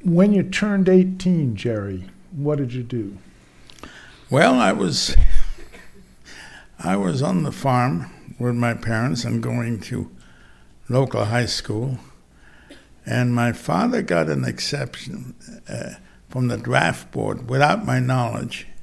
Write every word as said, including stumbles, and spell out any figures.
When you turned eighteen, Jerry, what did you do? Well, I was I was on the farm with my parents and going to local high school, and my father got an exception uh, from the draft board without my knowledge.